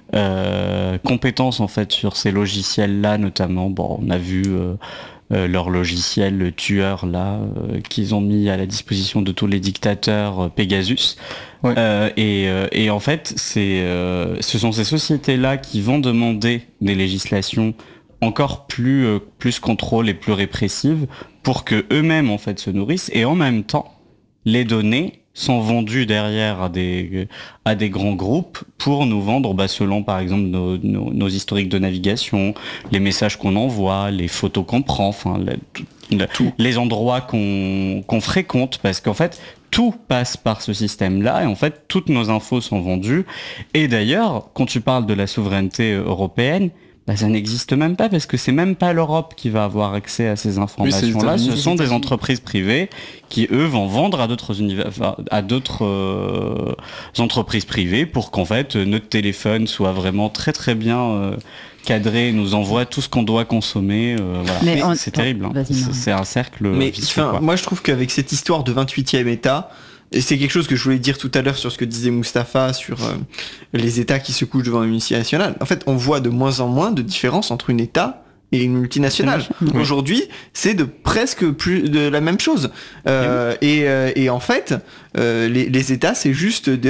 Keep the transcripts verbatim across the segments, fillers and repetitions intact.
euh, compétences en fait sur ces logiciels-là, notamment. Bon, on a vu euh, euh, leur logiciel le tueur là euh, qu'ils ont mis à la disposition de tous les dictateurs, euh, Pegasus. Ouais. Euh, et, euh, et en fait, c'est, euh, ce sont ces sociétés-là qui vont demander des législations encore plus, euh, plus contrôle et plus répressives pour que eux-mêmes en fait se nourrissent, et en même temps, les données sont vendues derrière à des, à des grands groupes pour nous vendre, bah, selon par exemple nos, nos, nos historiques de navigation, les messages qu'on envoie, les photos qu'on prend, enfin le, le, les endroits qu'on, qu'on fréquente, parce qu'en fait tout passe par ce système-là, et en fait toutes nos infos sont vendues. Et d'ailleurs, quand tu parles de la souveraineté européenne, bah, ça n'existe même pas, parce que c'est même pas l'Europe qui va avoir accès à ces informations-là. Oui, ce sont des entreprises privées qui, eux, vont vendre à d'autres univers, à d'autres euh, entreprises privées pour qu'en fait notre téléphone soit vraiment très très bien euh, cadré, nous envoie tout ce qu'on doit consommer. Euh, voilà. Mais on... C'est terrible. Hein. C'est, c'est un cercle. Mais vicieux, enfin, moi je trouve qu'avec cette histoire de vingt-huitième État, et c'est quelque chose que je voulais dire tout à l'heure sur ce que disait Mustapha sur euh, les États qui se couchent devant une multinationale. En fait, on voit de moins en moins de différence entre un État et une multinationale. Oui. Aujourd'hui, c'est de presque plus de la même chose. Euh, oui. et, euh, et en fait, euh, les, les États, c'est juste de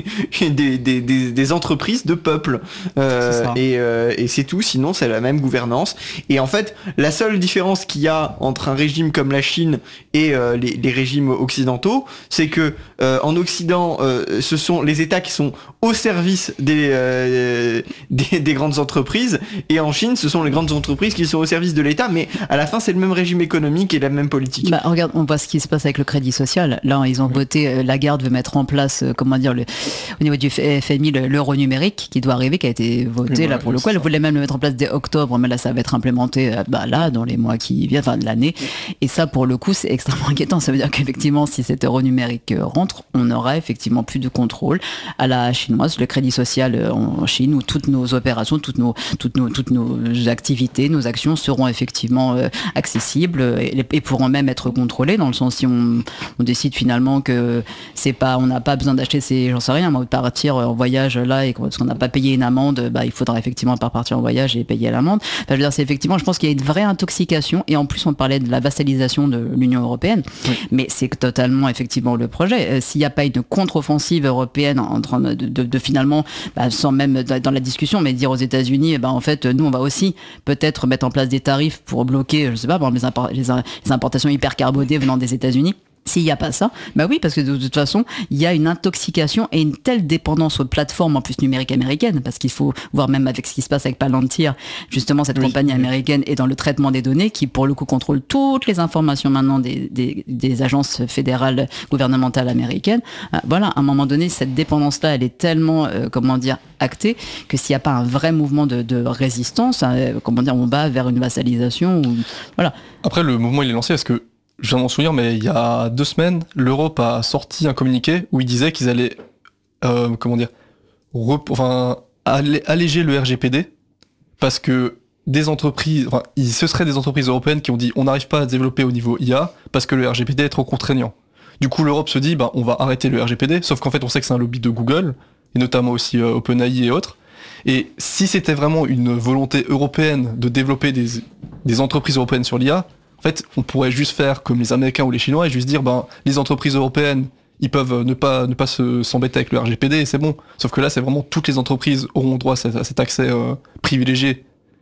des, des, des, des entreprises de peuple. Euh, et, euh, et c'est tout. Sinon, c'est la même gouvernance. Et en fait, la seule différence qu'il y a entre un régime comme la Chine et euh, les, les régimes occidentaux, c'est que euh, en Occident, euh, ce sont les États qui sont au service des, euh, des, des grandes entreprises, et en Chine, ce sont les grandes entreprises qui sont au service de l'État, mais à la fin, c'est le même régime économique et la même politique. Bah, regarde, on voit ce qui se passe avec le crédit social. Là, ils ont voté, euh, Lagarde veut mettre en place, euh, comment dire, le, au niveau du F M I, le, l'euro numérique qui doit arriver, qui a été voté, oui, là, pour le coup. Elle voulait même le mettre en place dès octobre, mais là, ça va être implémenté, euh, bah, là, dans les mois qui viennent, enfin, de l'année. Et ça, pour le coup, c'est extrêmement inquiétant. Ça veut dire qu'effectivement, si cet euro numérique euh, rentre, on aura effectivement plus de contrôle à la chinoise, le crédit social euh, en Chine, où toutes nos opérations, toutes nos, toutes nos, toutes nos activités, nos actions seront effectivement euh, accessibles et, et pourront même être contrôlées, dans le sens si on, on décide finalement que c'est pas, on n'a pas besoin d'acheter ces, j'en sais rien, moi, de partir en voyage là et parce qu'on n'a pas payé une amende, bah, il faudra effectivement pas partir en voyage et payer l'amende. Enfin, je veux dire, c'est effectivement, je pense qu'il y a une vraie intoxication, et en plus on parlait de la vassalisation de l'Union européenne, oui. Mais c'est totalement effectivement le projet. Euh, s'il n'y a pas une contre-offensive européenne en train de, de, de finalement, bah, sans même dans la discussion, mais dire aux États-Unis, eh ben, en fait, nous on va aussi peut-être mettre en place des tarifs pour bloquer, je sais pas, les, import- les, les importations hyper carbonées venant des États-Unis. S'il n'y a pas ça, bah oui, parce que de toute façon, il y a une intoxication et une telle dépendance aux plateformes, en plus numériques américaines, parce qu'il faut voir même avec ce qui se passe avec Palantir, justement cette oui, compagnie oui. américaine est dans le traitement des données, qui pour le coup contrôle toutes les informations maintenant des, des, des agences fédérales gouvernementales américaines. Euh, voilà, à un moment donné, cette dépendance-là, elle est tellement, euh, comment dire, actée, que s'il n'y a pas un vrai mouvement de, de résistance, euh, comment dire, on va vers une vassalisation. Ou, voilà. Après, le mouvement, il est lancé, est-ce que je viens de m'en souvenir, mais il y a deux semaines, l'Europe a sorti un communiqué où ils disaient qu'ils allaient, euh, comment dire, rep- enfin, allé- alléger le R G P D, parce que des entreprises, enfin, ce seraient des entreprises européennes qui ont dit on n'arrive pas à développer au niveau I A parce que le R G P D est trop contraignant. Du coup, l'Europe se dit bah, on va arrêter le R G P D, sauf qu'en fait, on sait que c'est un lobby de Google, et notamment aussi euh, OpenAI et autres. Et si c'était vraiment une volonté européenne de développer des, des entreprises européennes sur l'I A, en fait, on pourrait juste faire comme les Américains ou les Chinois et juste dire, ben, les entreprises européennes, ils peuvent ne pas, ne pas se, s'embêter avec le R G P D et c'est bon. Sauf que là, c'est vraiment toutes les entreprises auront droit à cet, à cet accès euh, privilégié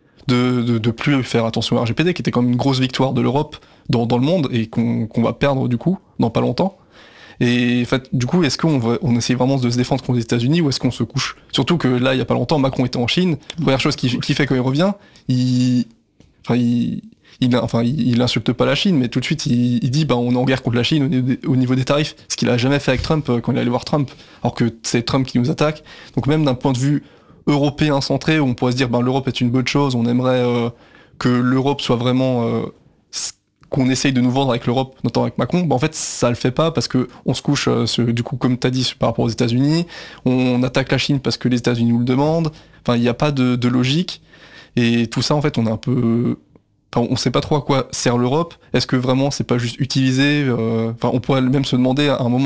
de, de, de plus faire attention au R G P D, qui était quand même une grosse victoire de l'Europe dans, dans le monde et qu'on, qu'on va perdre du coup, dans pas longtemps. Et en fait, du coup, est-ce qu'on va, on essaie vraiment de se défendre contre les États-Unis ou est-ce qu'on se couche ? Surtout que là, il y a pas longtemps, Macron était en Chine. Première chose qui, qui fait quand il revient, il, enfin, il, il, enfin, il, il insulte pas la Chine, mais tout de suite, il, il dit, bah, on est en guerre contre la Chine au niveau des, au niveau des tarifs, ce qu'il a jamais fait avec Trump quand il allait voir Trump, alors que c'est Trump qui nous attaque. Donc même d'un point de vue européen centré, où on pourrait se dire, ben, l'Europe est une bonne chose, on aimerait euh, que l'Europe soit vraiment euh, qu'on essaye de nous vendre avec l'Europe, notamment avec Macron, bah en fait ça le fait pas parce que on se couche euh, ce, du coup comme t'as dit par rapport aux États-Unis, on attaque la Chine parce que les États-Unis nous le demandent. Enfin il n'y a pas de, de logique et tout ça en fait on est un peu, enfin on sait pas trop à quoi sert l'Europe. Est-ce que vraiment c'est pas juste utilisé euh... Enfin on pourrait même se demander à un moment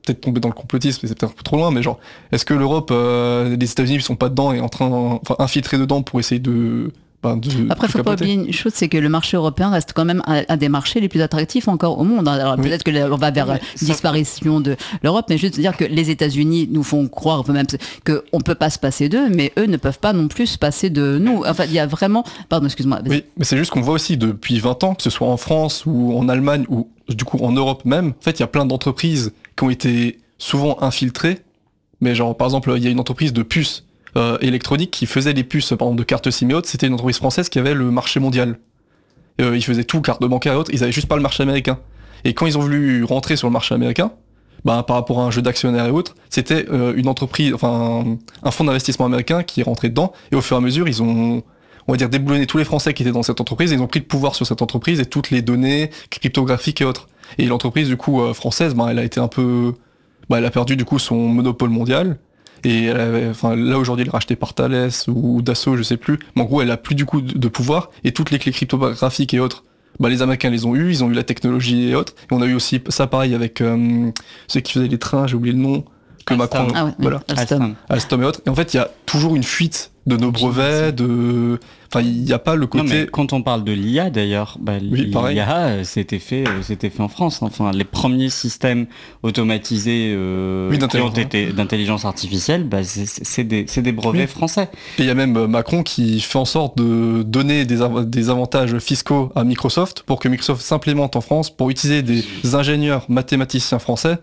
peut-être tomber dans le complotisme, mais c'est peut-être un peu trop loin, mais genre, est-ce que l'Europe, euh, les États-Unis, ils sont pas dedans et en train, enfin, infiltrés dedans pour essayer de... Ben de Après, il faut pas oublier une chose, c'est que le marché européen reste quand même un, un des marchés les plus attractifs encore au monde. Alors oui. Peut-être que là, on va vers une disparition de l'Europe, mais juste dire que les États-Unis nous font croire même qu'on peut pas se passer d'eux, mais eux ne peuvent pas non plus se passer de nous. Enfin, il y a vraiment... Pardon, excuse-moi. Oui, mais c'est juste qu'on voit aussi depuis vingt ans, que ce soit en France ou en Allemagne ou du coup en Europe même, en fait, il y a plein d'entreprises qui ont été souvent infiltrées. Mais genre, par exemple, il y a une entreprise de puces Euh, électronique qui faisait les puces par exemple de cartes SIM et autres, c'était une entreprise française qui avait le marché mondial. Euh, ils faisaient tout, carte bancaire et autres, ils avaient juste pas le marché américain. Et quand ils ont voulu rentrer sur le marché américain, bah, par rapport à un jeu d'actionnaires et autres, c'était euh, une entreprise, enfin un, un fonds d'investissement américain qui est rentré dedans, et au fur et à mesure, ils ont, on va dire, déboulonné tous les Français qui étaient dans cette entreprise, et ils ont pris le pouvoir sur cette entreprise et toutes les données cryptographiques et autres. Et l'entreprise du coup euh, française, bah, elle a été un peu, bah, elle a perdu du coup son monopole mondial. Et elle avait, enfin, là aujourd'hui elle est rachetée par Thales ou Dassault, je sais plus. Mais en gros elle a plus du coup de, de pouvoir et toutes les clés cryptographiques et autres, bah les Américains les ont eu, ils ont eu la technologie et autres. Et on a eu aussi ça pareil avec euh, ceux qui faisaient les trains, j'ai oublié le nom, que Alstom. Macron, ah ouais, voilà, Alstom. Alstom et autres. Et en fait il y a toujours une fuite de nos brevets, de, enfin il n'y a pas le côté. Non, mais quand on parle de l'I A d'ailleurs, bah, oui, l'I A c'était fait, c'était fait en France. Enfin, les premiers systèmes automatisés euh, oui, qui ont été d'intelligence artificielle, bah, c'est, c'est des, c'est des brevets oui. français. Et il y a même Macron qui fait en sorte de donner des, av- des avantages fiscaux à Microsoft pour que Microsoft s'implémente en France pour utiliser des ingénieurs mathématiciens français,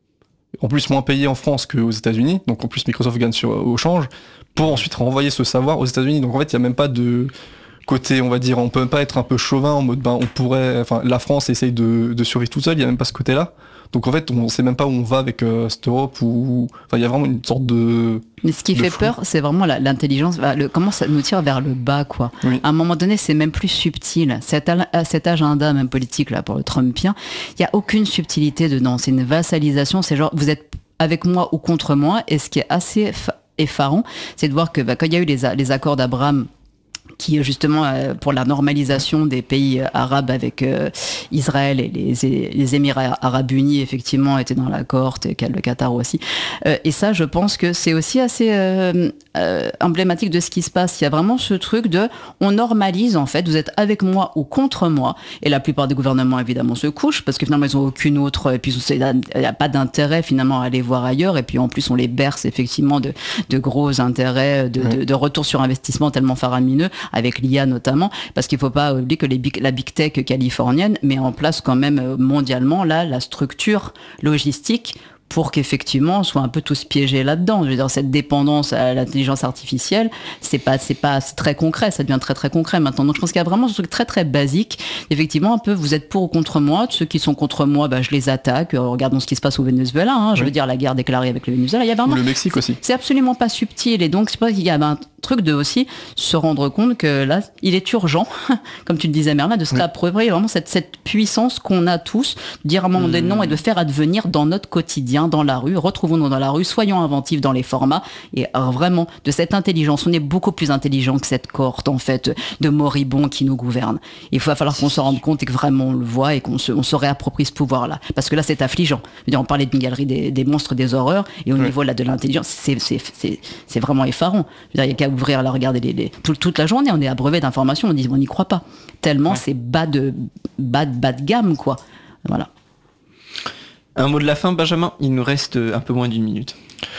en plus moins payés en France qu'aux États-Unis. Donc en plus Microsoft gagne sur, au change, pour ensuite renvoyer ce savoir aux États-Unis. Donc en fait, il y a même pas de côté, on va dire, on peut même pas être un peu chauvin en mode, ben, on pourrait, enfin, la France essaye de, de survivre toute seule. Il y a même pas ce côté-là. Donc en fait, on sait même pas où on va avec euh, cette Europe. Ou, enfin, il y a vraiment une sorte de. Mais ce qui fait flou. Peur, c'est vraiment la, l'intelligence. Le, comment ça nous tire vers le bas, quoi. Oui. À un moment donné, c'est même plus subtil. Cet, cet agenda même politique là pour le Trumpien, il y a aucune subtilité dedans. C'est une vassalisation. C'est genre, vous êtes avec moi ou contre moi. Et ce qui est assez effarant, c'est de voir que bah, quand il y a eu les, les accords d'Abraham, qui justement euh, pour la normalisation des pays euh, arabes avec euh, Israël et les, les Émirats arabes unis effectivement étaient dans l'accord, et le Qatar aussi. Euh, et ça, je pense que c'est aussi assez euh, euh, emblématique de ce qui se passe. Il y a vraiment ce truc de, on normalise en fait, vous êtes avec moi ou contre moi. Et la plupart des gouvernements évidemment se couchent parce que finalement ils ont aucune autre, et puis il n'y a pas d'intérêt finalement à aller voir ailleurs. Et puis en plus on les berce effectivement de, de gros intérêts, de, de, de retour sur investissement tellement faramineux, avec l'I A notamment, parce qu'il ne faut pas oublier que les big, la big tech californienne met en place quand même mondialement là la structure logistique pour qu'effectivement on soit un peu tous piégés là-dedans. Je veux dire, cette dépendance à l'intelligence artificielle, c'est pas, c'est pas c'est très concret, ça devient très très concret maintenant. Donc je pense qu'il y a vraiment ce truc très très basique. Effectivement, un peu, vous êtes pour ou contre moi. Ceux qui sont contre moi, bah, je les attaque. Regardons ce qui se passe au Venezuela. Hein. Je oui. veux dire, la guerre déclarée avec le Venezuela. Il y a vraiment, ou le Mexique c'est, aussi. C'est absolument pas subtil. Et donc, c'est pas qu'il y a un truc de aussi se rendre compte que là, il est urgent, comme tu le disais, Merlin, de se réapproprier vraiment cette, cette puissance qu'on a tous, de dire à un moment donné non et de faire advenir dans notre quotidien, dans la rue, retrouvons-nous dans la rue, soyons inventifs dans les formats, et alors vraiment de cette intelligence, on est beaucoup plus intelligent que cette cohorte en fait de moribonds qui nous gouvernent. Il va falloir qu'on se rende compte et que vraiment on le voit et qu'on se, on se réapproprie ce pouvoir-là, parce que là c'est affligeant. Je veux dire, on parlait d'une galerie des, des monstres, des horreurs, et au oui. niveau là de l'intelligence, c'est, c'est, c'est, c'est vraiment effarant. Je veux dire, il y a qu'à ouvrir, là, regarder les, les, tout, toute la journée, on est abreuvé d'informations, on dit on n'y croit pas. Tellement ouais. c'est bas de, bas, de, bas de gamme, quoi. Voilà. Un mot de la fin, Benjamin, il nous reste un peu moins d'une minute.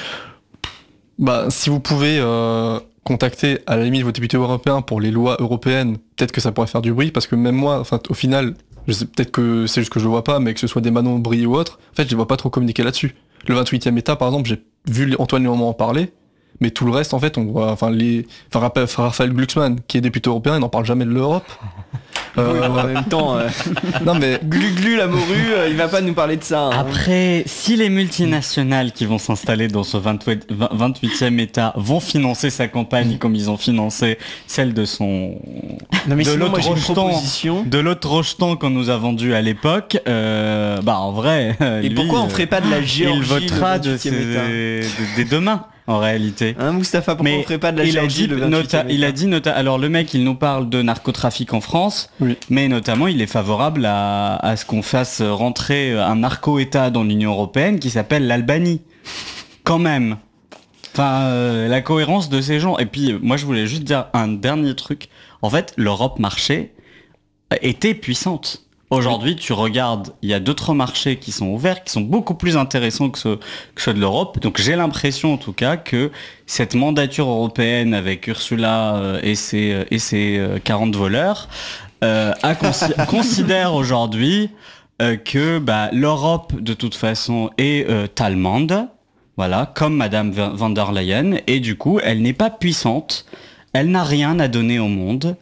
Bah, si vous pouvez euh, contacter à la limite vos députés européens pour les lois européennes, peut-être que ça pourrait faire du bruit, parce que même moi, enfin, au final, je sais, peut-être que c'est juste que je le vois pas, mais que ce soit des Manon Brie ou autre, en fait, je les vois pas trop communiquer là-dessus. Le vingt-huitième État, par exemple, j'ai vu Antoine Léaumont en parler, mais tout le reste, en fait, on voit, enfin, les, enfin, Raphaël Glucksmann, qui est député européen, il n'en parle jamais de l'Europe. Euh, oui, en même temps, euh... non mais Glu-Glu la morue, euh, il va pas nous parler de ça. Hein. Après, si les multinationales qui vont s'installer dans ce vingt-huitième État vont financer sa campagne comme ils ont financé celle de son non, mais de sinon, l'autre moi, rejeton, de l'autre rejeton qu'on nous a vendu à l'époque, euh, bah en vrai. Et lui, pourquoi on ferait pas de la Géorgie? Il votera de ses, de, des deux mains. en réalité. Hein, Mustapha, pourquoi Mais on ferait pas de la il a Géorgie dit, le vingt-huitième nota, il a dit nota, alors le mec il nous parle de narcotrafic en France, Oui. mais notamment il est favorable à, à ce qu'on fasse rentrer un narco-état dans l'Union européenne qui s'appelle l'Albanie. Quand même. Enfin, euh, la cohérence de ces gens. Et puis, moi, je voulais juste dire un dernier truc. En fait, l'Europe marché était puissante. Aujourd'hui, tu regardes, il y a d'autres marchés qui sont ouverts, qui sont beaucoup plus intéressants que ceux, que ceux de l'Europe. Donc, j'ai l'impression, en tout cas, que cette mandature européenne avec Ursula euh, et ses, euh, et ses euh, quarante voleurs euh, a consi- considère aujourd'hui euh, que bah, l'Europe, de toute façon, est euh, allemande. Voilà, comme Madame van der Leyen, et du coup, elle n'est pas puissante, elle n'a rien à donner au monde,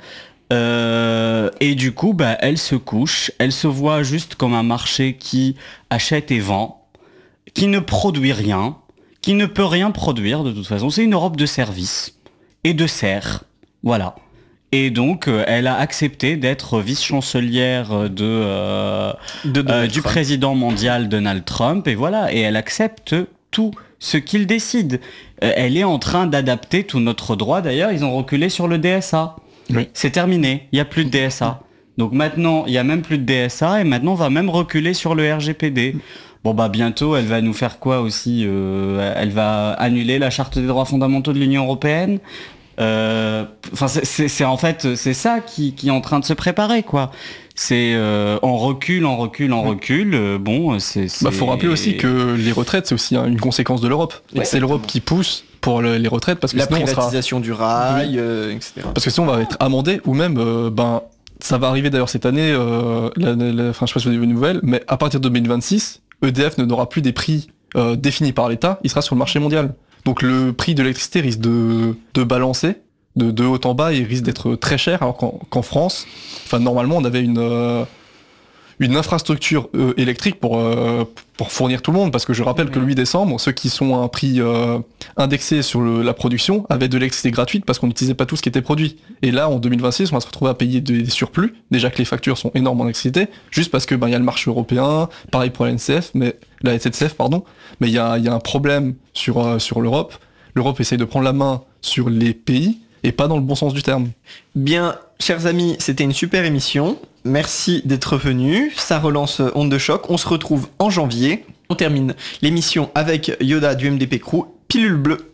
euh, et du coup, bah, elle se couche, elle se voit juste comme un marché qui achète et vend, qui ne produit rien, qui ne peut rien produire de toute façon. C'est une Europe de services et de serre, voilà. Et donc, euh, elle a accepté d'être vice-chancelière de, euh, De euh, du Trump. président mondial Donald Trump, et voilà, et elle accepte tout ce qu'il décide. Euh, elle est en train d'adapter tout notre droit. D'ailleurs, ils ont reculé sur le D S A. Oui. C'est terminé, il n'y a plus de D S A. Donc maintenant, il n'y a même plus de D S A, et maintenant, on va même reculer sur le R G P D. Bon bah bientôt, elle va nous faire quoi aussi euh, Elle va annuler la charte des droits fondamentaux de l'Union européenne. Euh, Enfin, c'est, c'est, c'est en fait c'est ça qui, qui est en train de se préparer, quoi. C'est euh, on recule, on recule, on recule. Euh, bon, c'est. c'est... Bah, faut rappeler aussi que les retraites, c'est aussi hein, une conséquence de l'Europe. Ouais. C'est l'Europe qui pousse pour le- les retraites parce que La sinon on sera, privatisation du rail, euh, et cetera. parce que sinon on va être amendé ou même euh, ben ça va arriver d'ailleurs cette année. Euh, la, la, enfin, je sais pas si vous avez vu une nouvelle, mais à partir de deux mille vingt-six, E D F ne n'aura plus des prix euh, définis par l'État. Il sera sur le marché mondial. Donc le prix de l'électricité risque de, de balancer de, de haut en bas et risque d'être très cher, alors qu'en, qu'en France, enfin normalement on avait une euh, une infrastructure euh, électrique pour euh, pour fournir tout le monde, parce que je rappelle que le huit décembre, ceux qui sont à un prix euh, indexé sur le, la production avaient de l'électricité gratuite parce qu'on n'utilisait pas tout ce qui était produit. Et là, en deux mille vingt-six, on va se retrouver à payer des, des surplus, déjà que les factures sont énormes en électricité, juste parce que ben il y a le marché européen, pareil pour la N C F, mais la S N C F pardon, mais il y a il y a un problème sur euh, sur l'Europe. L'Europe essaye de prendre la main sur les pays et pas dans le bon sens du terme. Bien, chers amis, c'était une super émission. Merci d'être venus. Ça relance Onde de Choc. On se retrouve en janvier. On termine l'émission avec Yoda du M D P Crew. Pilule bleue.